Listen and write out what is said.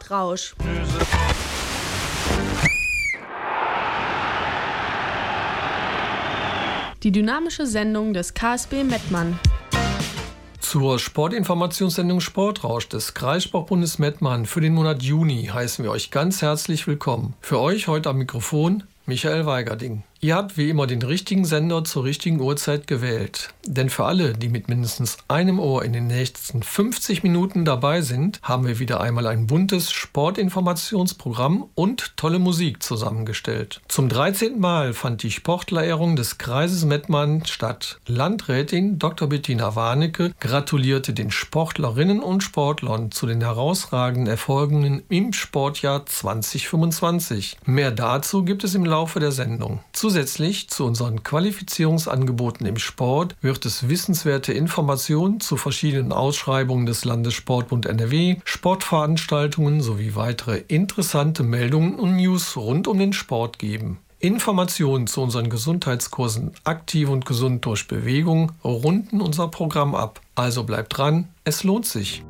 Sportrausch. Die dynamische Sendung des KSB Mettmann. Zur Sportinformationssendung Sportrausch des Kreissportbundes Mettmann für den Monat Juni heißen wir euch ganz herzlich willkommen. Für euch heute am Mikrofon Michael Weigerding. Ihr habt wie immer den richtigen Sender zur richtigen Uhrzeit gewählt. Denn für alle, die mit mindestens einem Ohr in den nächsten 50 Minuten dabei sind, haben wir wieder einmal ein buntes Sportinformationsprogramm und tolle Musik zusammengestellt. Zum 13. Mal fand die Sportlerehrung des Kreises Mettmann statt. Landrätin Dr. Bettina Warnecke gratulierte den Sportlerinnen und Sportlern zu den herausragenden Erfolgen im Sportjahr 2025. Mehr dazu gibt es im Laufe der Sendung. Zusätzlich zu unseren Qualifizierungsangeboten im Sport wird es wissenswerte Informationen zu verschiedenen Ausschreibungen des Landessportbund NRW, Sportveranstaltungen sowie weitere interessante Meldungen und News rund um den Sport geben. Informationen zu unseren Gesundheitskursen Aktiv und Gesund durch Bewegung runden unser Programm ab. Also bleibt dran, es lohnt sich.